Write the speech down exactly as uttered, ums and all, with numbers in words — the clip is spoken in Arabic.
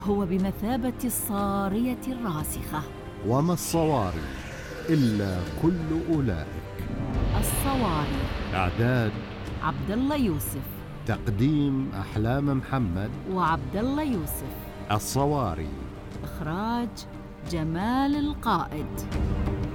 هو بمثابة الصارية الراسخة. وما الصواري إلا كل أولئك. الصواري. إعداد عبد الله يوسف. تقديم أحلام محمد وعبد الله يوسف. الصواري. إخراج جمال القائد.